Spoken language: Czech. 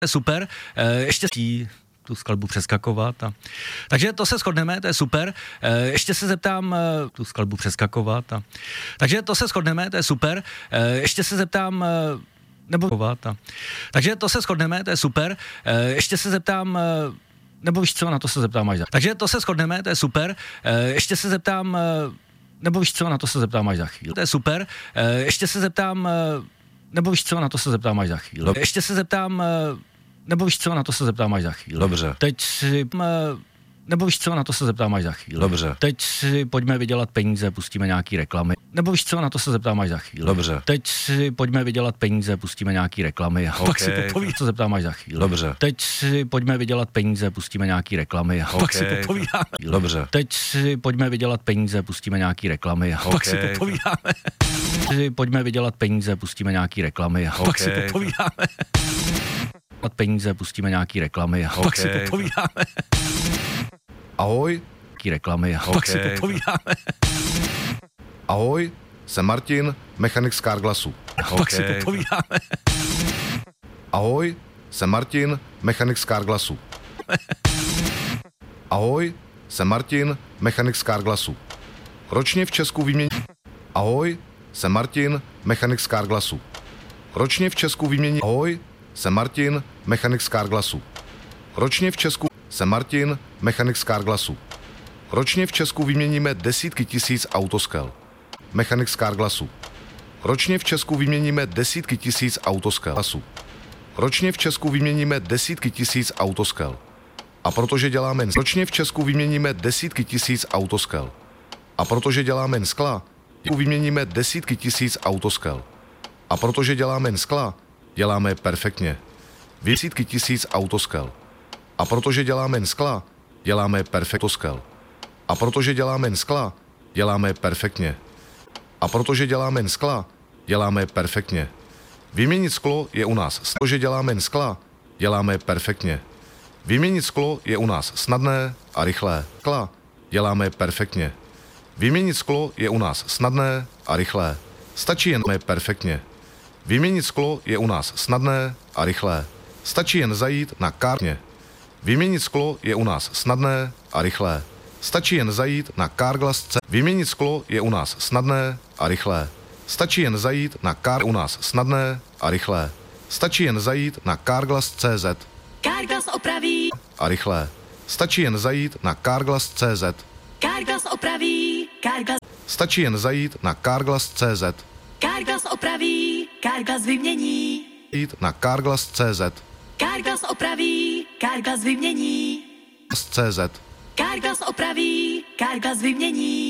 je super, ještě tu skladbu přeskakovat. Takže to se shodneme, to je super. Ještě se zeptám, tu skladbu přeskakovat. Takže to se shodneme, to je super. Ještě se zeptám, takže to se shodneme, to je super. Ještě se zeptám, nebo víš co, na to se zeptám až za. Takže to se shodneme, to je super. Ještě se zeptám, nebo víš co, na to se zeptám až za chvíli. To je super. Ještě se zeptám, nebo víš co, na to se zeptám až za chvíli. Ještě se zeptám, nebo víš co, na to se zeptám až za chvíli. Dobře. Teď si, nebo víš co, na to se zeptám až za chvíli. Dobře. Teď si pojďme vydělat peníze, pustíme nějaký reklamy. Nebo víš co, na to se zeptám až za chvíli. Dobře. Teď si pojďme vydělat peníze, pustíme nějaký reklamy. A pak si popovídáme, co se zeptám až za chvíli. Dobře. Teď si pojďme vydělat peníze, pustíme nějaký reklamy. A pak si popovídáme. Dobře. Teď si pojďme vydělat peníze, pustíme nějaký reklamy. A pak si popovídáme. Pojďme vydělat peníze, pustíme nějaký reklamy. A pak si popovídáme. Peníze, pustíme nějaký reklamy. A pak si popovídáme. Ahoj. Reklamy. A pak si popovídáme. Ahoj, jsem Martin, mechanik z Carglassu. A pak si popovídáme. Ahoj, jsem Martin, mechanik z Carglassu. Ahoj, jsem Martin, mechanik z Carglassu. Ročně v Česku vymění... Ahoj, jsem Martin, mechanik z Carglassu. Ročně v Česku vymění... Ahoj, jsem Martin, mechanik z Carglassu. Ročně v Česku... Jsem Martin, mechanik z Carglassu. Ročně v Česku vyměníme desítky tisíc autoskel. Mechanik z Carglassu. Ročně v Česku vyměníme desítky tisíc autoskel. Ročně v Česku vyměníme desítky tisíc autoskel. A protože děláme... Ročně v Česku vyměníme desítky tisíc autoskel. A protože děláme skla, vyměníme desítky tisíc autoskel. A protože děláme skla, děláme perfektně. Desítky tisíc autoskel. A protože děláme skla, děláme perfektoskel. A protože děláme skla, děláme perfektně. A protože děláme skla, děláme perfektně. Vyměnit sklo je u nás. Protože děláme skla, děláme perfektně. Vyměnit sklo je u nás snadné a rychlé. Skla děláme perfektně. Vyměnit sklo je u nás snadné a rychlé. Stačí jen perfektně. Vyměnit sklo je u nás snadné a rychlé. Stačí jen zajít na kárně. Vyměnit sklo je u nás snadné a rychlé. Stačí jen zajít na Carglass. Vyměnit sklo je u nás snadné a rychlé. Stačí jen zajít na u nás snadné a rychlé. Stačí jen zajít na Carglass.cz. Carglass opraví. A rychlé. Stačí jen zajít na Carglass.cz. Carglass opraví. Carglass. Stačí jen zajít na Carglass.cz. Carglass opraví. Carglass vymění. Jít na Carglass.cz. Carglass opraví. Carglass vymění. CZ. Carglass opraví. Carglass vymění.